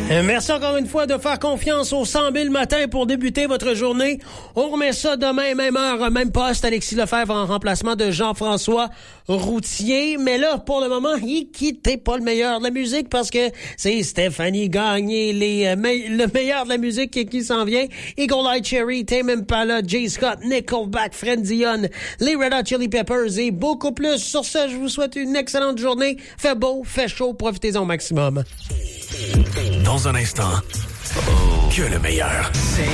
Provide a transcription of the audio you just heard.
Merci encore une fois de faire confiance au 100 000 matin pour débuter votre journée. On remet ça demain, même heure, même poste. Alexis Lefebvre en remplacement de Jean-François Routier. Mais là, pour le moment, il quitte pas le meilleur de la musique parce que c'est Stéphanie Gagné, le meilleur de la musique qui s'en vient. Eagle Eye Cherry, Tame Impala, J. Scott, Nickelback, Fred Dion, les Red Hot Chili Peppers et beaucoup plus. Sur ce, je vous souhaite une excellente journée. Fait beau, fait chaud, profitez-en au maximum. Dans un instant, que le meilleur.